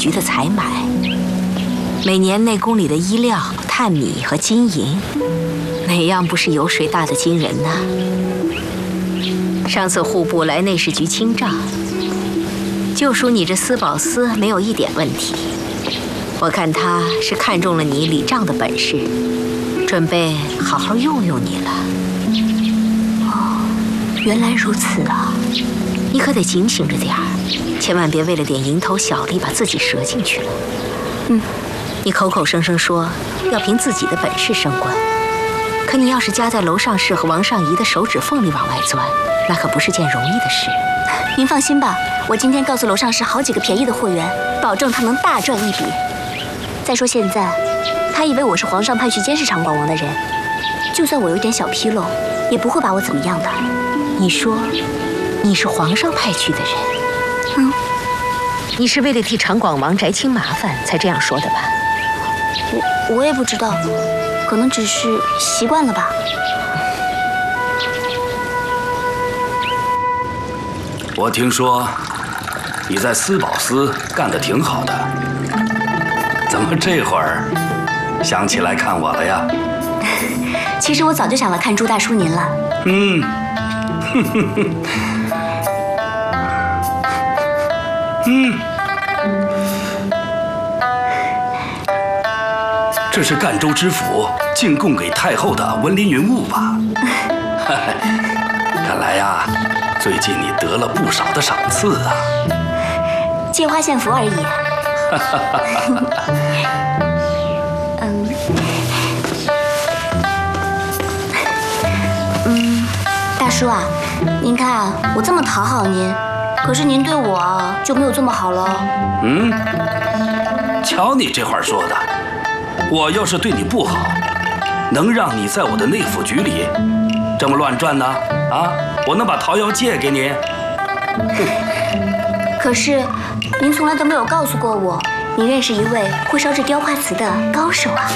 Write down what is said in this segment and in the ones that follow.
局的采买。每年内宫里的衣料、炭米和金银，哪样不是油水大得惊人呢？上次户部来内侍局清账，就属你这司宝司没有一点问题。我看他是看中了你理账的本事，准备好好用用你了。哦，原来如此啊！你可得警醒着点儿，千万别为了点蝇头小利把自己折进去了。你口口声声说要凭自己的本事升官，可你要是夹在楼上氏和王尚仪的手指缝里往外钻，那可不是件容易的事。 您放心吧，我今天告诉楼上氏好几个便宜的货源，保证他能大赚一笔。再说现在，他以为我是皇上派去监视长广王的人，就算我有点小纰漏，也不会把我怎么样的。 你说你是皇上派去的人？你是为了替长广王摘清麻烦才这样说的吧？ 我也不知道，可能只是习惯了吧。 我听说你在司宝司干得挺好的，怎么这会儿想起来看我了呀？ 其实我早就想来看朱大叔您了。 这是赣州知府进贡给太后的文林云雾吧？看来呀，最近你得了不少的赏赐啊。 借花献佛而已。大叔啊，您看我这么讨好您，可是您对我就没有这么好了。 瞧你这话说的，我要是对你不好，能让你在我的内府局里这么乱转呢？啊，我能把桃夭借给你？ 可是您从来都没有告诉过我，你认识一位会烧制雕花瓷的高手啊。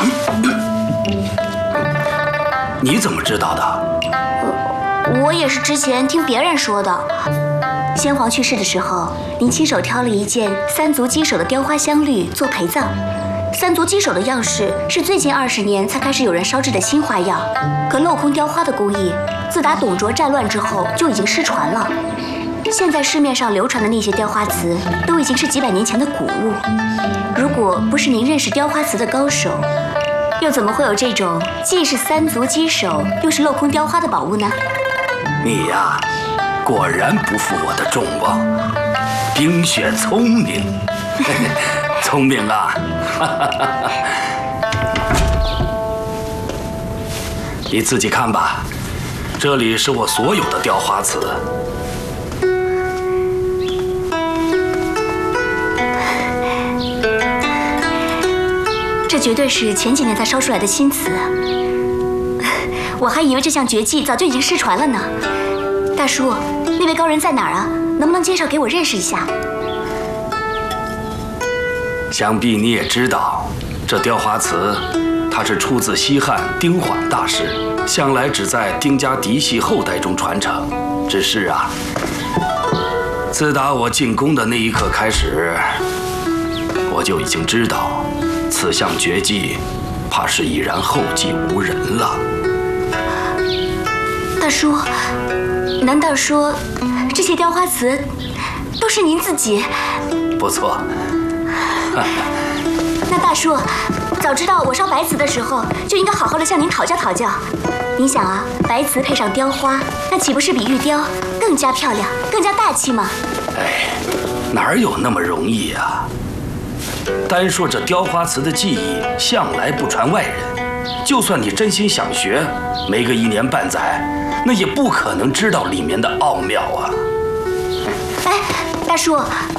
你怎么知道的？ 我也是之前听别人说的。先皇去世的时候，您亲手挑了一件三足鸡首的雕花香绿做陪葬。三足鸡首的样式是最近20年才开始有人烧制的新花样，可镂空雕花的工艺，自打董卓战乱之后就已经失传了。现在市面上流传的那些雕花瓷，都已经是几百年前的古物。如果不是您认识雕花瓷的高手，又怎么会有这种既是三足鸡首又是镂空雕花的宝物呢？ 你呀，果然不负我的众望，冰雪聪明，聪明啊！你自己看吧，这里是我所有的雕花瓷。 这绝对是前几年才烧出来的新瓷，我还以为这项绝技早就已经失传了呢。大叔，那位高人在哪儿啊？能不能介绍给我认识一下？ 想必你也知道，这雕花瓷，它是出自西汉丁缓大师，向来只在丁家嫡系后代中传承。只是啊，自打我进宫的那一刻开始，我就已经知道，此项绝技，怕是已然后继无人了。 大叔，难道说这些雕花瓷都是您自己？ 不错。 那大叔，早知道我烧白瓷的时候，就应该好好的向您讨教讨教。您想啊，白瓷配上雕花，那岂不是比玉雕更加漂亮、更加大气吗？ 哎，哪有那么容易呀？单说这雕花瓷的技艺，向来不传外人。就算你真心想学，没个1年半载，那也不可能知道里面的奥妙啊。 哎，大叔，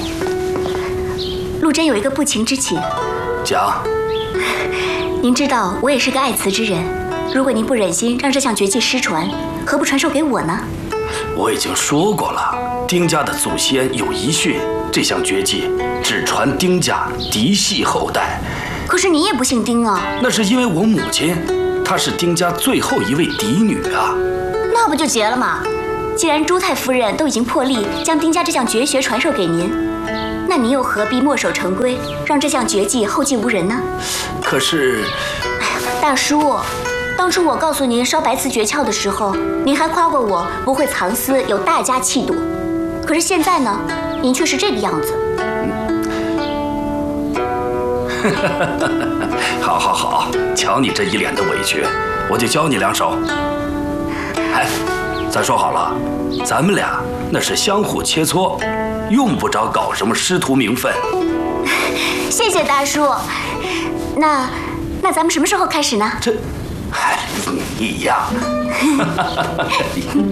陆贞有一个不情之请。 讲。 您知道我也是个爱瓷之人，如果您不忍心让这项绝技失传，何不传授给我呢？ 我已经说过了，丁家的祖先有遗训，这项绝技只传丁家嫡系后代。 可是你也不姓丁啊。 那是因为我母亲，她是丁家最后一位嫡女啊。 那不就结了吗？既然朱太夫人都已经破例将丁家这项绝学传授给您， 那你又何必墨守成规，让这项绝技后继无人呢？ 可是， 大叔，当初我告诉您烧白瓷诀窍的时候，您还夸过我不会藏私，有大家气度。可是现在呢，您却是这个样子。 好好好，瞧你这一脸的委屈，我就教你2手。哎，咱说好了，咱们俩那是相互切磋，用不着搞什么师徒名分。 谢谢大叔。那咱们什么时候开始呢？ 这，嗨，你呀。